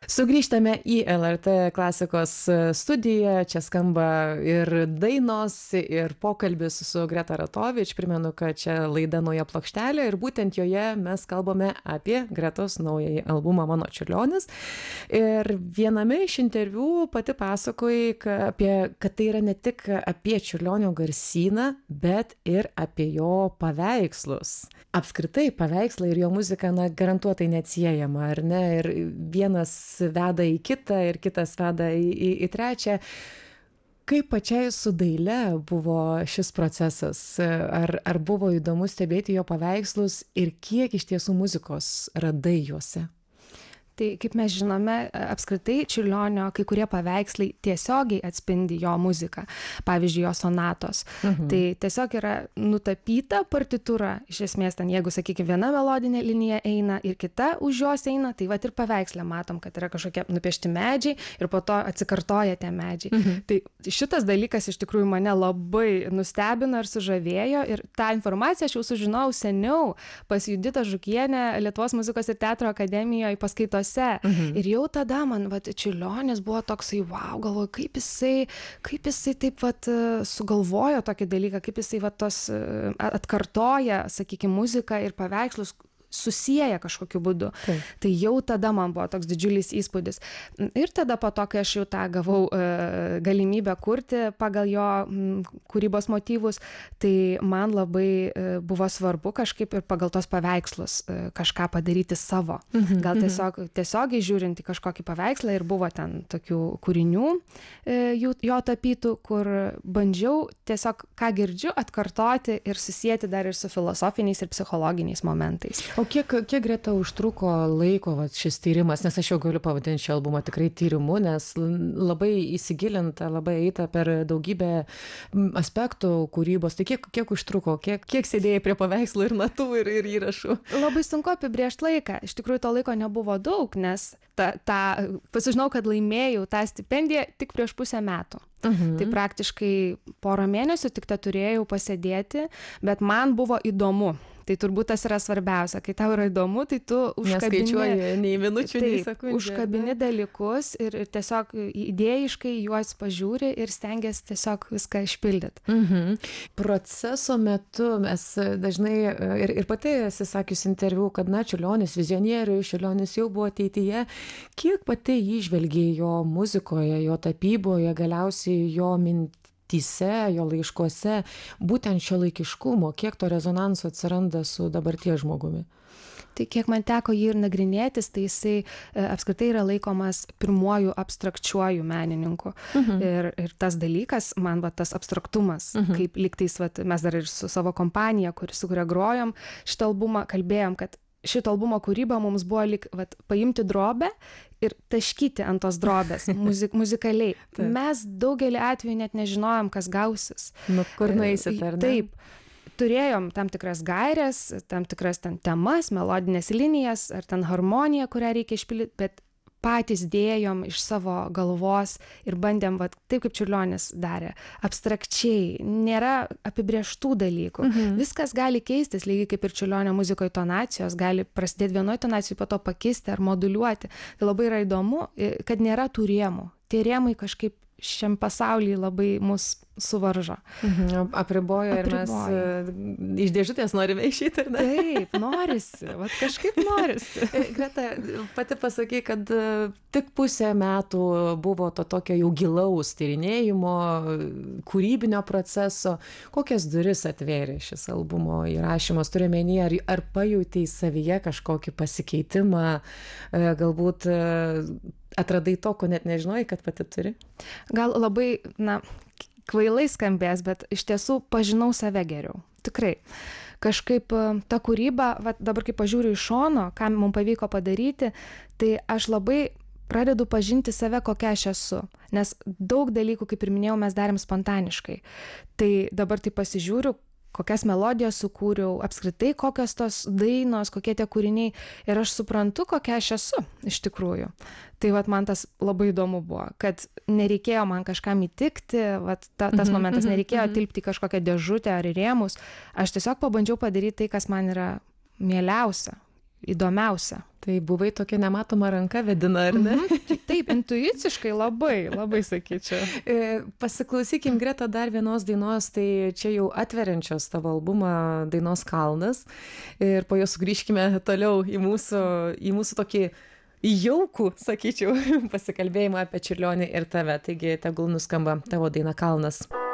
Sugrįžtame į LRT klasikos studiją. Čia skamba ir dainos, ir pokalbis su Greta Ratovič. Primenu, kad čia laida Nauja plokštelė ir būtent joje mes kalbame apie Gretos naująjį albumą Mano čiurlionis. Ir viename iš interviu pati pasakojai, kad tai yra ne tik apie Čiurlionio garsyną, bet ir apie jo paveikslus. Apskritai paveikslai ir jo muzika garantuotai neatsiejama, ar ne? Ir vienas veda į kitą ir kitas veda į trečią. Kaip pačiai su daile buvo šis procesas? Ar buvo įdomu stebėti jo paveikslus ir kiek iš tiesų muzikos radai juose? Tai kaip mes žinome, apskritai Čiurlionio kai kurie paveikslai tiesiogiai atspindi jo muziką, pavyzdžiui, jo sonatos. Tai tiesiog yra nutapyta partitūra, iš esmės ten, jeigu, sakykime, viena melodinė linija eina ir kita už jos eina, tai va ir paveikslę matom, kad yra kažkokie nupiešti medžiai ir po to atsikartoja tie medžiai. Tai šitas dalykas iš tikrųjų mane labai nustebino ir sužavėjo ir tą informaciją aš jau sužinojau seniau pas Juditą Žukienę Lietuvos muzikos ir teatro akademijoje paskaitose. Ir jau tada man Čiurlionis buvo toksai, wow, galvoju, kaip jisai taip sugalvojo tokį dalyką, kaip jisai atkartoja, sakykime, muziką ir paveikslus susieja kažkokiu būdu. Tai jau tada man buvo toks didžiulis įspūdis. Ir tada po to, kai aš jau tą gavau galimybę kurti pagal jo kūrybos motyvus, tai man labai buvo svarbu kažkaip ir pagal tos paveikslus kažką padaryti savo. Gal tiesiogiai žiūrint į kažkokį paveikslą ir buvo ten tokių kūrinių jo tapytų, kur bandžiau tiesiog, ką girdžiu, atkartoti ir susijęti dar ir su filosofiniais ir psichologiniais momentais. O kiek Greta užtruko laiko šis tyrimas, nes aš jau galiu pavadinti šį albumą tikrai tyrimu, nes labai įsigilinta, labai eita per daugybę aspektų kūrybos. Tai kiek užtruko, kiek sėdėjai prie paveikslų ir natų ir įrašų? Labai sunku apibrėžti laiką. Iš tikrųjų to laiko nebuvo daug, nes pasižinau, kad laimėjau tą stipendiją tik prieš pusę metų. Tai praktiškai porą mėnesių tik turėjau pasėdėti, bet man buvo įdomu. Tai turbūt tas yra svarbiausia. Kai tau yra įdomu, tai tu neskaičiuoji nei minučių, nei sekundžių. Užkabini dalykus ir tiesiog idėjiškai juos pažiūri ir stengiasi tiesiog viską išpildyti. Proceso metu mes dažnai ir pati esi sakius interviu, kad Čiurlionis vizionierius, Čiurlionis jau buvo ateityje. Kiek pati įžvelgiai jo muzikoje, jo tapyboje, galiausiai jo jo laiškuose, būtent šio laikiškumo, kiek to rezonanso atsiranda su dabarties žmogumi? Tai kiek man teko jį ir nagrinėtis, tai jisai apskritai yra laikomas pirmuoju abstrakčiuoju menininku. Ir tas dalykas, man tas abstraktumas, kaip lygtais, mes dar ir su savo kompanija, su kuria grojom šitą albumą, kalbėjom, kad šito albumo kūryba mums buvo lyg paimti drobę ir taškyti ant tos drobės muzikaliai. Mes daugelį atvejų net nežinojom, kas gausis. Kur nueisit, ar ne? Taip. Turėjom tam tikras gaires, tam tikras ten temas, melodinės linijas, ar ten harmoniją, kurią reikia išpildyti, bet patys dėjom iš savo galvos ir bandėm, taip kaip Čiurlionis darė, abstrakčiai, nėra apibrėžtų dalykų. Viskas gali keistis, lygiai kaip ir Čiurlionio muzikoje tonacijos, gali prasidėti vienoje tonacijoje, po to pakisti ar moduliuoti. Tai labai yra įdomu, kad nėra tų rėmų. Tie rėmai kažkaip šiam pasaulyje labai mus suvaržo. Apribojo ir mes iš dėžutės norime išeiti, ar ne? Taip, norisi, kažkaip norisi. Greta, pati pasakė, kad tik pusę metų buvo to tokio jau gilaus tyrinėjimo, kūrybinio proceso. Kokias duris atvėrė šis albumo įrašymas? Turime menį, ar pajutei savyje kažkokį pasikeitimą, galbūt atradai to, ko net nežinojai, kad pati turi? Gal labai, kvailai skambės, bet iš tiesų pažinau save geriau. Tikrai. Kažkaip ta kūryba, dabar kai pažiūriu iš šono, ką mums pavyko padaryti, tai aš labai pradedu pažinti save, kokia aš esu. Nes daug dalykų, kaip ir minėjau, mes darėm spontaniškai. Tai dabar tai pasižiūriu, kokias melodijas sukūriau, apskritai kokios tos dainos, kokie tie kūriniai. Ir aš suprantu, kokia aš esu iš tikrųjų. Tai man tas labai įdomu buvo, kad nereikėjo man kažkam įtikti, tas momentas, nereikėjo tilpti į kažkokią dėžutę ar į rėmus. Aš tiesiog pabandžiau padaryti tai, kas man yra mieliausia. įdomiausia. Tai buvai tokia nematoma ranka vedina, ar ne? Taip, intuiciškai labai sakyčiau. Pasiklausykim, Greta, dar vienos dainos, tai čia jau atveriančios tavo albumą dainos Kalnas. Ir po jo sugrįžkime toliau į mūsų tokį jaukų, sakyčiau, pasikalbėjimą apie Čiurlionį ir tave. Taigi tegul nuskamba tavo daina Kalnas.